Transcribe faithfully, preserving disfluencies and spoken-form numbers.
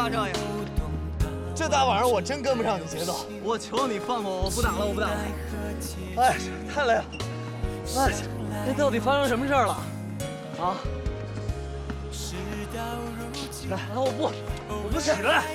啊这样？ 这大晚上我真跟不上你节奏。 我求你放过我，我不打了，我不打了。 哎，太累了。 哎，这到底发生什么事儿了？啊？来，我不，我不起来。